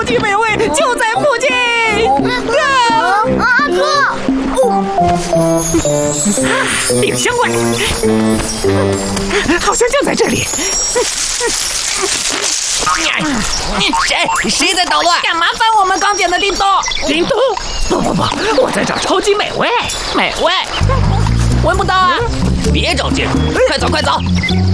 级美味就在附近。 阿哥， 饼香味，好像就在这里。 谁在捣乱？ 干嘛翻我们刚点的叮咚？叮咚？不，我在找超级美味，闻不到啊！ 别着急，快走！